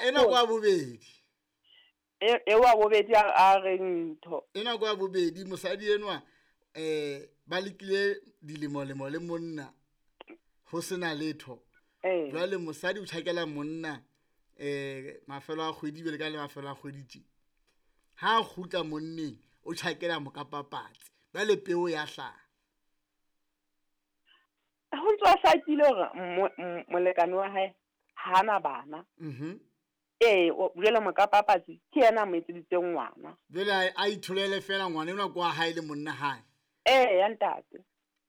ena kwa bobedi. E wa bobedi a reng ntho. Ena kwa bobedi mosadi enwa ba lekile dilemo le monna ho sena letho. Jwale mosadi o tjhakela monna mafelo a kgwedi bele ka le mafelo a kgwedi tje. Ha khutla monneng o tjhakela mokapapatsi. Jwale peo ya hlaha. Ho ntse sa tile hore molekane wa hae hana bana. Jwale mokapapatsi ke yena a mo etseditseng ngwana. Jwale a itholele fela ngwana enwa kwa hae le monna hae. Ya ntate.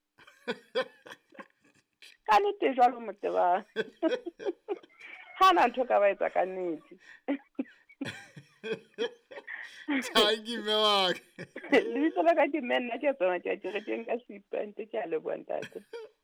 Ka nnete jwalo moteba. Hana ntho ka ba etsa ka nnete. Thanki mewak. Lebitso la ka ke menna ke tsona ke re teng ka sipente ke a leboha ntate.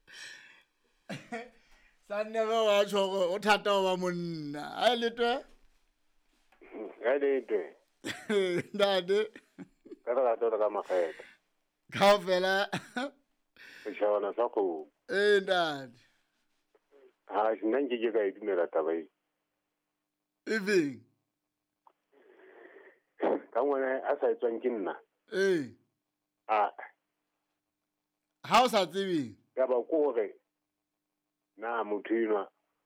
Sa never wa tshoko o thata o ba monna. Ha letwe. Ha letwe. Ntate. Ka ra tota ka makgetho. Ka fela. Shawna sa go. Ntate. Ha nna ke ka itumela taba e. Even ka ngwana a sa etswang ke nna. Ha o sa tsebe ka ba ko hore na motho enwa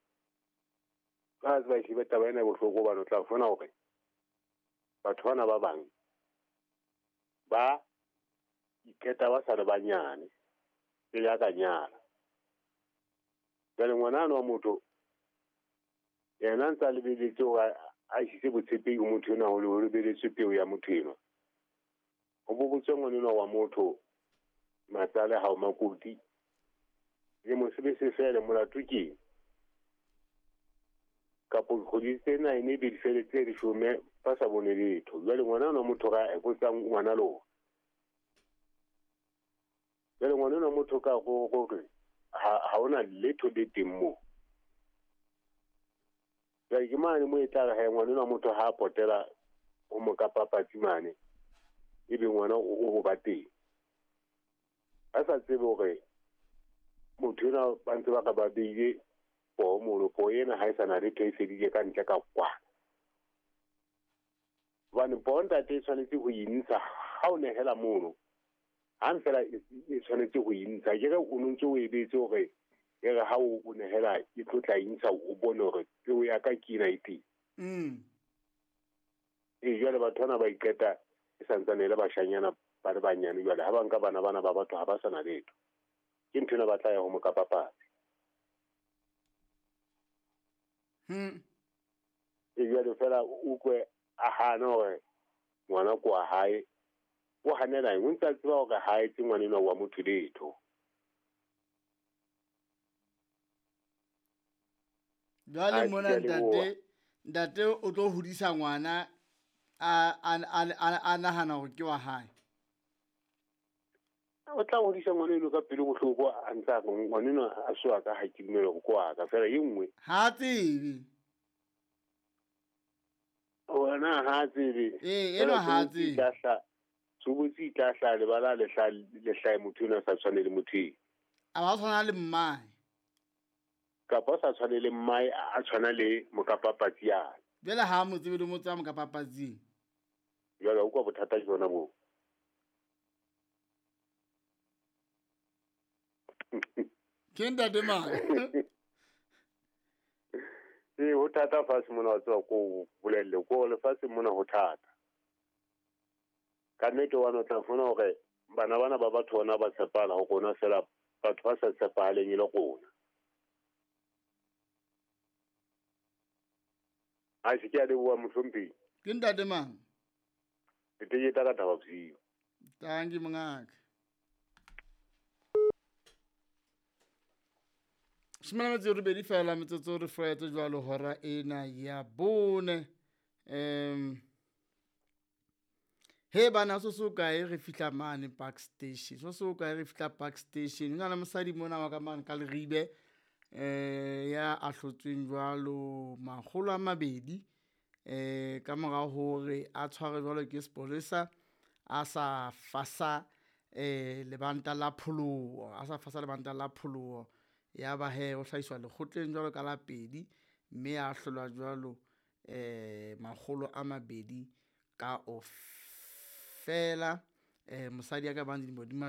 ka ba shi beta ba ena bohloko ba no tla fona hore batho bana ba bang ba iketa ba sa le banyane e ya ka nyala bele ngwana no motho yena ntsa le beletse o a shise botshepe go motho enwa ho le beletse peo ya motho enwa go bobotse ngwana wa motho matsale ha o makuti le mo sebese fela molato ke ka po go di tsena ene di fele tse di shume pa sa bone letho jwale ngwana no motho ga e botsa ngwana lo jwale ngwana no motho ka go ha ona letho le temo jwale ke mane mo etla ga ngwana no motho ha potela o mo ka papatsi mane e be ngwana o ba teng a sa tsebe hore motho na ba ntse ba ka ba beile po molo po yena ha isa na le tse di ka ntle ka kwa bana bonda te tshwanetse go intsha ha o ne hela mono ha fela e tshwanetse go intsha ke ga o ntse o e betse hore e re ha o ne hela e tlotla intsha o bone hore ke o ya ka kina iti jwale batho bana ba iketa e santsane le bashanyana ba le banyane jwale ha ba nka bana ba batho ha ba sana letho ke ntona ba tla ya go mokapapatsi jwale fela o kwe a hana hore ngwana kwa hae o hanela eng o ntse a tseba hore hae tse ngwanenwa wa motho letho jwale mona ntate o tlo hodisa ngwana a nahana hore ke wa hae o tla hodisa ngwaneno ka pele bohloko a ntsa ngwaneno a swa ka ha ke dumela go kwa ka fela ye nngwe ha tsebe ona ha tsebe eno ha tsebe subutsi tla le bala le hlai motho na sa tshwane le motho a ba tshwana le mmae ka pa sa tshwane le mmae a tshwana le mokapapatsi ya jela ha mo tsebe le mo tsa mokapapatsing jela o kwa bothata jona mo ke ntate mang ho thata fase mona wa tswa ko bolelle ko le fase mona ho thata ka nnete wa no tla fona hore bana ba batho bona ba tshepala go kona fela batho ba sa tshepaleng ile gona a se ke a le bua mohlompi ke ntate mang te yeta ka taba bosiu tangi mongaka Simana metsi re bedi fela metsotso re fetse jwalo hora ena ya bone he bana so kae re fihla mane Park Station so kae re fihla Park Station nna le mosadi mona wa ka mane ka le ribe ya a hlotsweng jwalo 200 ka mora hore a tshware jwalo ke sepolesa a sa fasa lebanta la pholoho ya ba he o hlaiswa lekgotleng jwalo ka la pedi mme a hlolwa jwalo 200 ka ofela. Mosadi ya ka bang dilemo di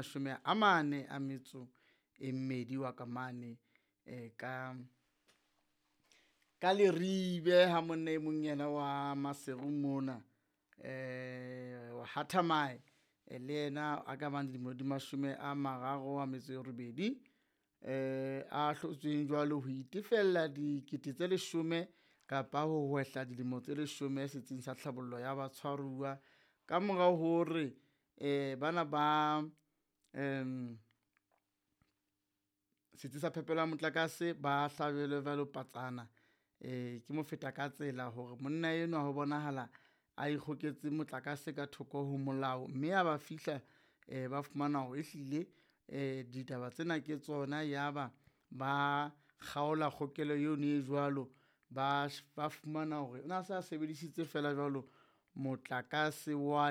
42 wa kamane ka Leribe ha monna e mong yena wa Maseru mona wa Hathamai le yena a ka bang dilemo di 38 a hlotsweng jwalo ho itefella 10,000 kapa ho hwehla dilemo tse 10 setsing sa tlhabollo ya batshwaruwa ka morao hore bana ba setsi sa phepelo ya motlakase ba hlabelwe jwalo patsana ke mo feta ka tsela hore monna eno ho bonahala a ikgoketse motlakase ka thoko ho molao, mme a ba fihla ba fumana hore ehlile ditaba tsena ke tsona, yaba ba kgaola kgokelo eo ne jwalo, ba fumana hore o na sa sebedisitse fela jwalo motlakase wa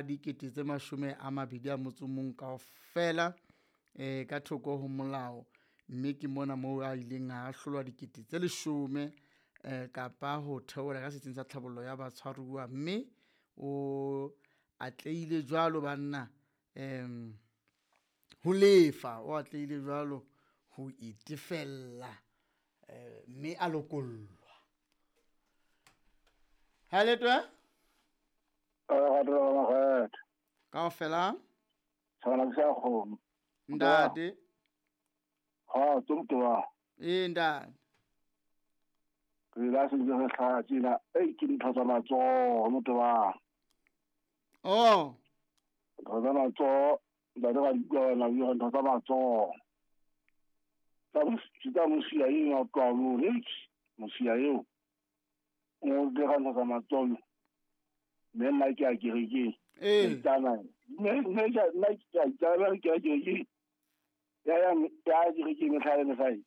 21,000 kaofela ka thoko ho molao, mme ke mona moo a ileng a hlolwa 10,000 kapa ho theola ka setsing sa tlhabollo ya batshwaruwa, mme o atlehile jwalo banna ho lefa, o atlehile jwalo ho itefella, mme a lokollwa. Ha letwa kaofela ntate ntate ke la se re hla tsena ke ntho tsa matsoho motho ba ntho tsa matsoho ba re ga ntho tsa matsoho tsa mosia eo a twa mo mosia eo o de ga ntho tsa matsoho mme nna ke a kereke tsana mme ja nna ke a tsana ke a kereke ya kereke me tlhaele sai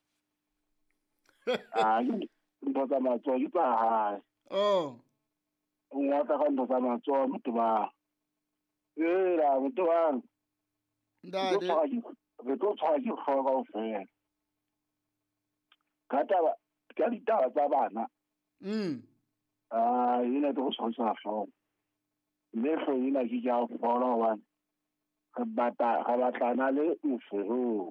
ntho tsa matsoho di tsa hae o ngata ga ntho tsa matsoho motho ba la motho ba ntate re tlo tshwara ke kgoga go fela ka ditaba tsa bana ena tlo go tshwarisa hlooho mme hlooho ena ke ja fola hobane ga batlana le mofero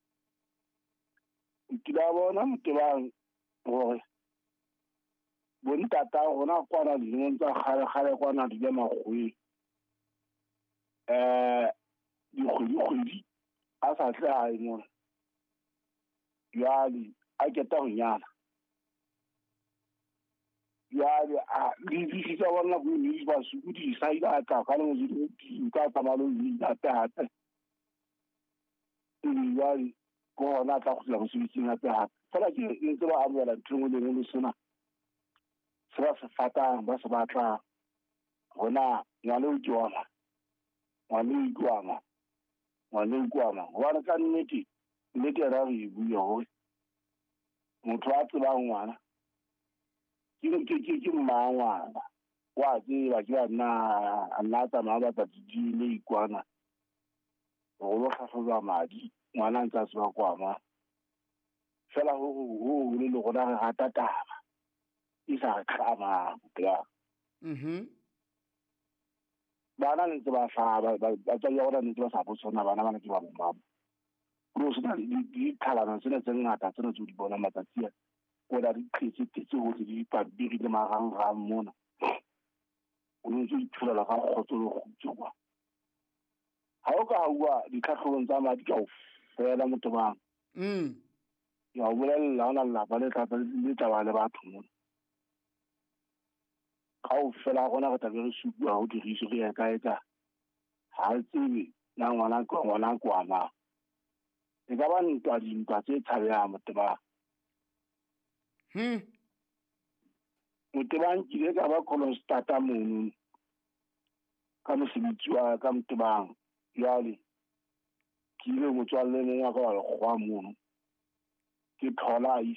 ke la bona motho bang gore bontata gona kwana dilemong tsa kgale kwana di le makgweng dikgwedi a sa tle hae mona jwale a keta go nyala jwale le tsa bona go ne ba sokodisa ile a tla ka le mo di ka tsamalo le hape jwale ko hona tla go tla go sebetseng hape fela ke ntse ba amela ntho le ngwe sena se ba se fatang ba se batla gona ngwana o tswana ngwana gona ka nnete ra re buya hore motho a tsebang ngwana ke mma ngwana wa tseba ke nna tsamaya ba tsa le ikwana go lo tlhatlhoba madi ngwana ntse a se ba kwama fela ho le gona re rata taba e sa tlama ya bana ntse ba hlaba ba tswa ya gona ntse ba sa botsona bana ke ba bomama go se na di thalana tsena tse ngata tsena tse di bona matsatsi o da di tletse ho di pampiri le marang mona o ntse di thulela ka khotso le go tswa ha o ka bua ditlhatlhobong tsa madi ka o fela motho bang ya o bolella ona la ba le tla le batho mona ka o fela gona go tla be supua ho diriso re ya ka etsa ha tsebe na ngwana kwa ma e ka ba ntwa dintwa tse tshabela motho ba motho ba nkile ka ba kolostata mono ka mosebetsi wa ka motho bang jwale ke ile motswalle mongwe wa ka wa lekgowa mono ke thola a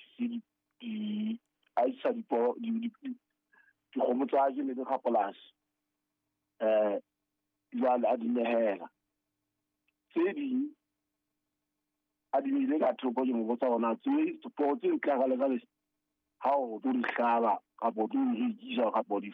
isa dikgomo tsa ke le ka polasi jwale a di nehela tse ding a di ile ka thoko ke mo botsa gona tse ntle ga le ha o tlo di hlaba kapo di isa kapo di